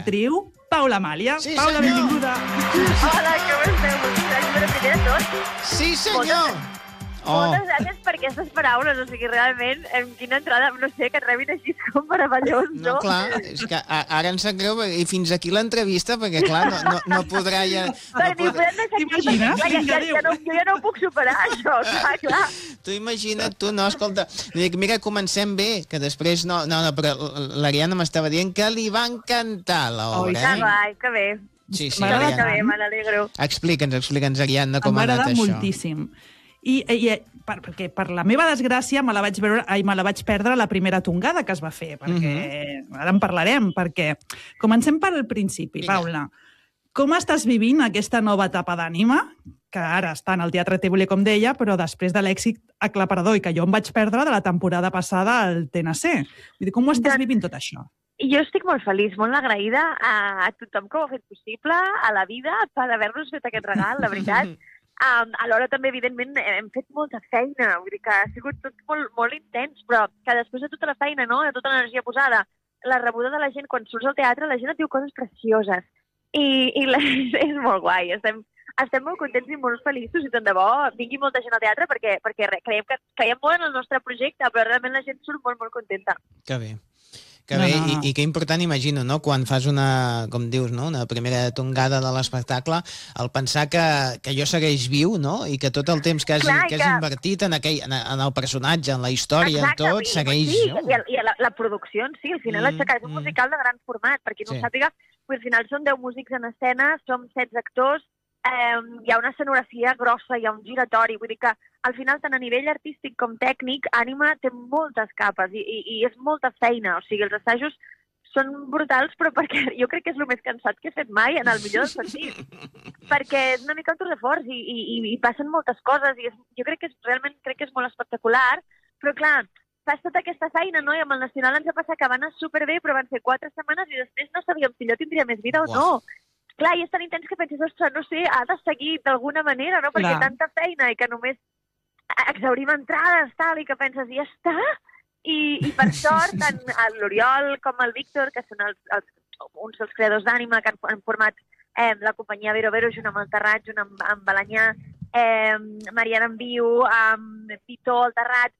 actriu Paula Amàlia. Sí, Paula, senyor. benvinguda. Hola, com esteu? Moltes gràcies per primer de tot. Sí, senyor! Moltes gràcies per aquestes paraules, o sigui, realment, quina entrada, no sé, que et rebin així com meravellós, no? No, clar, és que ara em sap greu, i fins aquí l'entrevista, perquè, clar, no podrà ja... Perquè m'hi podem deixar aquí, T'imagines? perquè, clar, jo ja no ho puc superar, això, clar. Tu imagina't, tu, no, escolta, dic, mira, comencem bé, que després no, però l'Ariadna m'estava dient que li va encantar l'obra, Que vai, que bé. Sí, M'agrada Que Ariadna. bé, me n'alegro. Explica'ns, Ariadna, com Em ha va anat agradar això. moltíssim. Perquè per la meva desgràcia me la vaig perdre la primera tongada que es va fer, perquè ara en parlarem, perquè comencem pel principi, Vinga. Paula. Com estàs vivint aquesta nova etapa d'Ànima, que ara està en el Teatre Tívoli, com deia, però després de l'èxit aclaparador i que jo em vaig perdre de la temporada passada al TNC? Vull dir, com ho estàs vivint tot això? Jo estic molt feliç, molt agraïda a tothom que ho ha fet possible, a la vida, per haver-nos fet aquest regal, la veritat. Alhora també, evidentment, hem fet molta feina, vull dir que ha sigut tot molt, molt intens, però que després de tota la feina, no?, de tota l'energia posada, la rebuda de la gent, quan surts al teatre, la gent et diu coses precioses. I és molt guai, estem molt contents i molt feliços, i tant de bo vingui molta gent al teatre, perquè creiem molt en el nostre projecte, però realment la gent surt molt, molt contenta. Que bé. Que bé, i que important, imagino, no?, quan fas una, com dius, no?, una primera tongada de l'espectacle, el pensar que allò segueix viu, no?, i que tot el temps que has invertit en el personatge, en la història, en tot, segueix... Sí, i la producció en si, al final l'aixecar és un musical de gran format, perquè no ho sàpiga, al final són 10 músics en escena, som 16 actors, hi ha una escenografia grossa, hi ha un giratori, vull dir que al final, tant a nivell artístic com tècnic, Ànima té moltes capes i és molta feina, o sigui, els assajos són brutals, però perquè jo crec que és el més cansat que he fet mai, en el millor dels sentits, perquè és una mica un tour de forç i passen moltes coses, i jo crec que realment és molt espectacular, però clar, fas tota aquesta feina, no? I amb el Nacional ens va passar que va anar superbé, però van ser 4 setmanes i després no sabíem si allò tindria més vida o no. Clar, i és tan intens que penses, ostres, no sé, ha de seguir d'alguna manera, no? Perquè tanta feina i que només exaurim entrades, tal, i que penses, ja està? I per sort, tant l'Oriol com el Víctor, que són uns dels creadors d'Ànima, que han format la companyia Vero Vero, junt amb el Terrat, junt amb Balanyà, Mariana en Viu, amb Pito, el Terrat,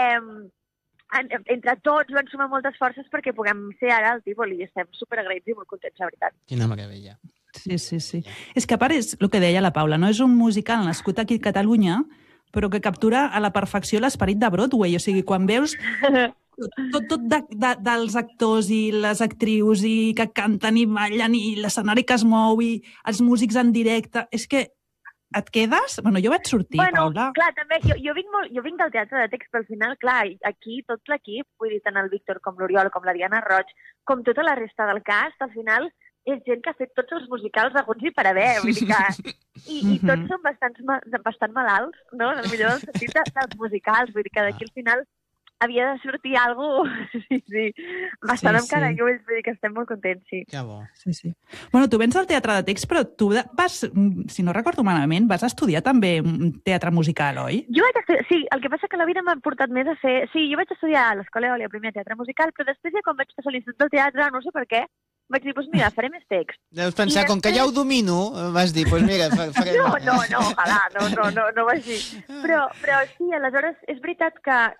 entre tots van sumar moltes forces perquè puguem ser ara al Tívoli i estem superagraïts i molt contents, la veritat. Quina meravella. Sí. És que a part és el que deia la Paula, no és un musical nascut aquí a Catalunya, però que captura a la perfecció l'esperit de Broadway. O sigui, quan veus tot dels actors i les actrius i que canten i ballen i l'escenari que es mou i els músics en directe, és que et quedes... Bueno, jo vaig sortir, Paula. Clar, també, jo vinc del teatre de text, però al final, clar, aquí tot l'equip, vull dir, tant el Víctor com l'Oriol, com la Diana Roig, com tota la resta del cast, al final és gent que ha fet tots els musicals haguts i per haver, vull dir que... I tots són bastant malalts, no?, en el millor del sentit dels musicals, vull dir que d'aquí al final havia de sortir alguna cosa, bastant amb cara i ulls, vull dir que estem molt contents, sí. Que bo. Sí. Bueno, tu vens al teatre de text, però tu vas, si no recordo malament, vas estudiar també teatre musical, oi? Jo vaig estudiar, sí, el que passa que la vida m'ha portat més a fer... Sí, jo vaig estudiar a l'Escola Eòlia primer teatre musical, però després ja quan vaig passar a l'Institut del Teatre, no sé per què, vaig dir, doncs mira, faré més text. Deus pensar, com que ja ho domino, vas dir, doncs mira, faré... No, ojalà, no vaig dir. Però sí, aleshores, és veritat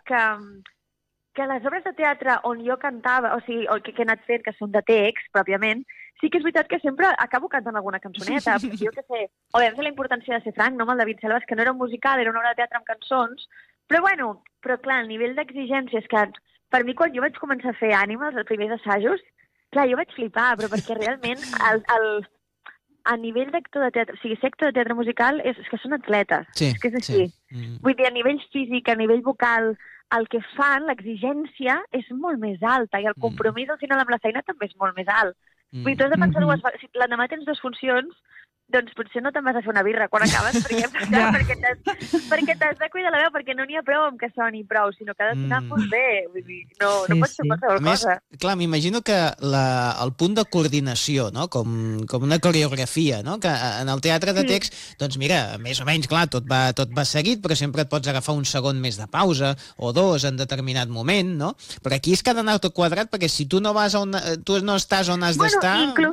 que les obres de teatre on jo cantava, o sigui, que he anat fent, que són de text, pròpiament, sí que és veritat que sempre acabo cantant alguna cançoneta, perquè jo què sé, o vam fer La importància de ser franc, no?, amb el David Selvas, que no era un musical, era una obra de teatre amb cançons, però clar, el nivell d'exigència és que, per mi, quan jo vaig començar a fer Ànima, els primers assajos, clar, jo vaig flipar, però perquè realment a nivell d'actor de teatre, o sigui, ser actor de teatre musical és que són atletes, és que és així. Vull dir, a nivell físic, a nivell vocal, el que fan, l'exigència, és molt més alta i el compromís al final amb la feina també és molt més alt. Vull dir, tu has de pensar dues vegades, si l'endemà tens 2 funcions, doncs potser no te'n vas a fer una birra quan acabes, perquè t'has de cuidar la veu, perquè no n'hi ha prou amb que soni prou, sinó que ha de sonar molt bé, vull dir, no pots fer qualsevol cosa. A més, clar, m'imagino que el punt de coordinació, no?, com una coreografia, no?, que en el teatre de text, doncs mira, més o menys, clar, tot va seguit, però sempre et pots agafar un segon més de pausa, o 2 en determinat moment, no? Però aquí és que ha d'anar tot quadrat, perquè si tu no vas tu no estàs on has d'estar... Inclús